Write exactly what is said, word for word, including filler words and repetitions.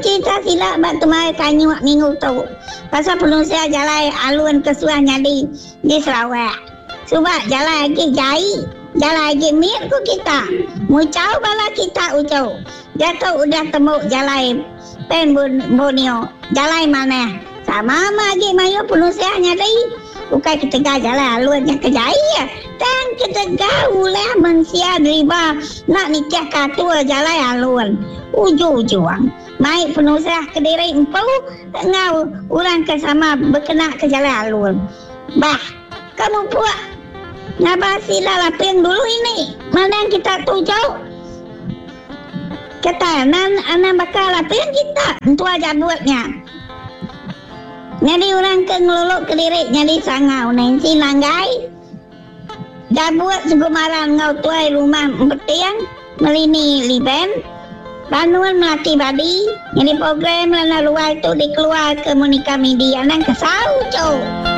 cerita silap bak kemarin kanyuak minggu tu. Pasal pengusaha jalan alun kesuah nyadi di Sarawak. Sebab jalan lagi jai, jalan lagi mir ku kita. Mucau bala kita ucau. Jatuh udah temu jalan pen Borneo. Jalan mana? Sama lagi mayu pengusaha nyadi. Bukan kita jalan alun yang kejaya. Dan kita gaulah manusia riba nak nikah katua jalan alun. Ujung-ujung mai penusah Kediri empau ngau orang ke sama berkenak ke jalan alun. Bah, kamu puak ngabasi lah lapeng dulu ini. Mana yang kita tuju? Kata nan anak bakal lapeng kita. Itu aja buatnya. Jadi orang ke ngeluluk Kediri jadi sangau nanti langgai. Dah buat segumaran ngau tuai rumah petiang melini liben. Panuan melatih badi. Jadi program lana luar itu dikeluar ke Monika Media. Dan kesau, cok.